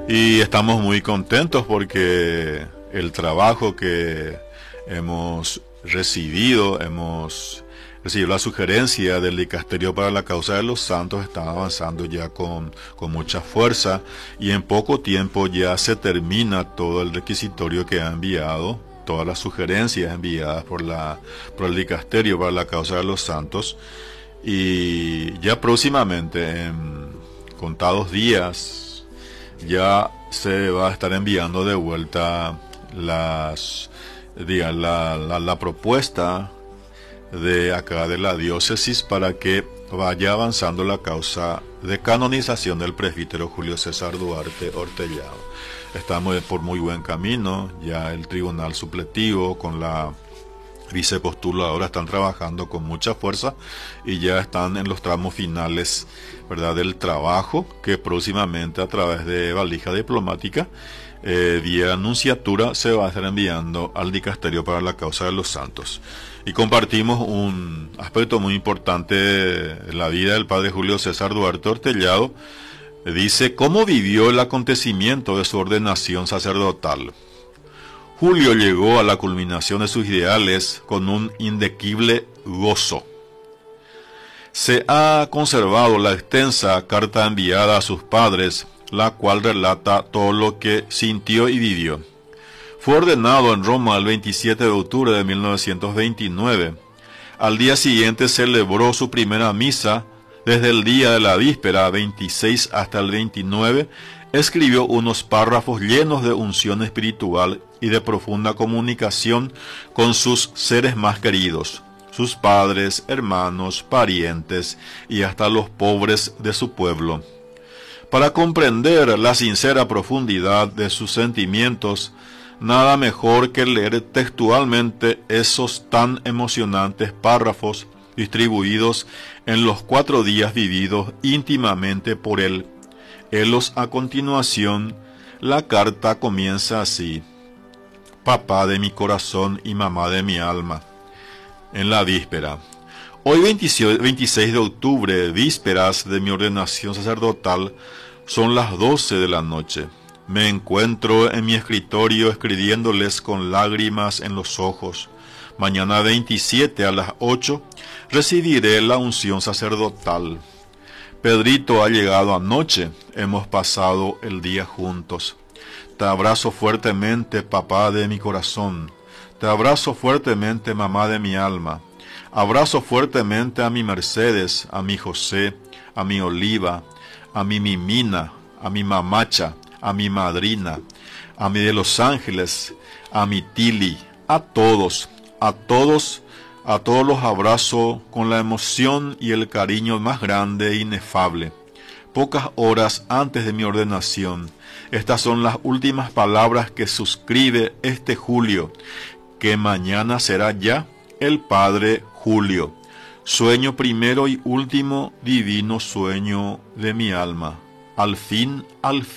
Y estamos muy contentos porque el trabajo que hemos recibido la sugerencia del Dicasterio para la Causa de los Santos, está avanzando ya con mucha fuerza y en poco tiempo ya se termina todo el requisitorio que ha enviado, todas las sugerencias enviadas por el Dicasterio para la Causa de los Santos, y ya próximamente, en contados días, ya se va a estar enviando de vuelta la propuesta de acá de la diócesis para que vaya avanzando la causa de canonización del presbítero Julio César Duarte Ortellado. Estamos por muy buen camino, ya el tribunal supletivo con la vicepostuladora están trabajando con mucha fuerza y ya están en los tramos finales, ¿verdad?, del trabajo, que próximamente a través de valija diplomática vía nunciatura se va a estar enviando al Dicasterio para la Causa de los Santos. Y compartimos un aspecto muy importante en la vida del padre Julio César Duarte Ortellado. Dice cómo vivió el acontecimiento de su ordenación sacerdotal. Julio llegó a la culminación de sus ideales con un indecible gozo. Se ha conservado la extensa carta enviada a sus padres, la cual relata todo lo que sintió y vivió. Fue ordenado en Roma el 27 de octubre de 1929. Al día siguiente celebró su primera misa. Desde el día de la víspera 26 hasta el 29, escribió unos párrafos llenos de unción espiritual y de profunda comunicación con sus seres más queridos, sus padres, hermanos, parientes y hasta los pobres de su pueblo. Para comprender la sincera profundidad de sus sentimientos, nada mejor que leer textualmente esos tan emocionantes párrafos distribuidos en los 4 días vividos íntimamente por él. Helos a continuación, la carta comienza así: Papá de mi corazón y mamá de mi alma. En la víspera. Hoy 26 de octubre, vísperas de mi ordenación sacerdotal, son las 12 de la noche. Me encuentro en mi escritorio escribiéndoles con lágrimas en los ojos. Mañana 27 a las 8 recibiré la unción sacerdotal. Pedrito ha llegado anoche, hemos pasado el día juntos. Te abrazo fuertemente, papá de mi corazón. Te abrazo fuertemente, mamá de mi alma. Abrazo fuertemente a mi Mercedes, a mi José, a mi Oliva, a mi Mimina, a mi Mamacha, a mi madrina, a mi de Los Ángeles, a mi Tili, a todos los abrazo con la emoción y el cariño más grande e inefable. Pocas horas antes de mi ordenación, estas son las últimas palabras que suscribe este Julio, que mañana será ya el Padre Julio. Sueño primero y último, divino sueño de mi alma. Al fin,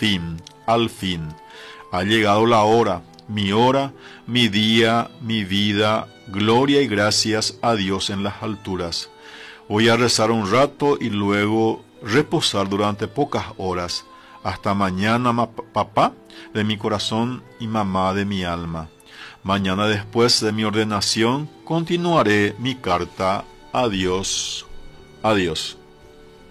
ha llegado la hora, mi día, mi vida, gloria y gracias a Dios en las alturas. Voy a rezar un rato y luego reposar durante pocas horas. Hasta mañana, papá de mi corazón y mamá de mi alma. Mañana, después de mi ordenación, continuaré mi carta. Adiós. Adiós.